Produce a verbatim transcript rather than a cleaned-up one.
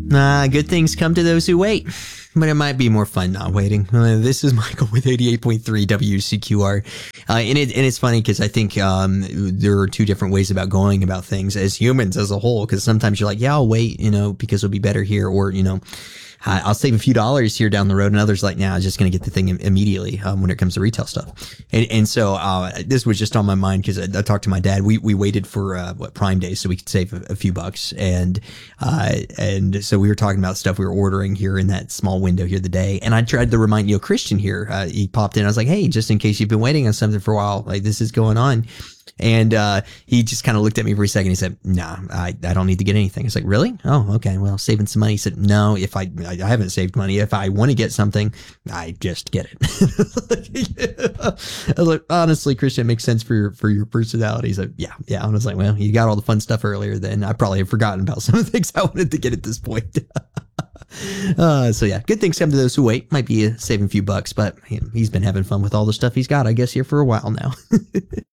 Nah, good things come to those who wait, but it might be more fun not waiting. Uh, this is Michael with eighty-eight point three W C Q R. Uh, and, it, and it's funny because I think um, there are two different ways about going about things as humans as a whole, because sometimes you're like, yeah, I'll wait, you know, because it'll be better here. Or, you know, I'll save a few dollars here down the road. And others like, now nah, I'm just going to get the thing immediately um, when it comes to retail stuff. And, and so uh, this was just on my mind because I, I talked to my dad. We we waited for uh, what Prime Day so we could save a, a few bucks. And uh, and so we were talking about stuff we were ordering here in that small window here the day. And I tried to remind, you know, Christian here. Uh, he popped in. I was like, hey, just in case you've been waiting on something for a while, like this is going on. And uh, he just kind of looked at me for a second. He said, nah, I, I don't need to get anything. It's like, really? Oh, okay. Well, saving some money. He said, no, if I, I haven't saved money. If I want to get something, I just get it. I was like, honestly, Christian, it makes sense for your, for your personality. He's like, yeah, yeah. And I was like, well, you got all the fun stuff earlier. Then I probably have forgotten about some of the things I wanted to get at this point. Uh, so yeah, good things come to those who wait. Might be uh, saving a few bucks, but you know, he's been having fun with all the stuff he's got, I guess, here for a while now.